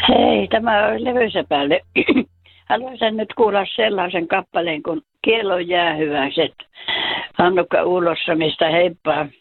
Hei, tämä on levynsä päälle. Haluaisin nyt kuulla sellaisen kappaleen kuin Kielon jäähyväiset. Annukka Uulossamista, heippa.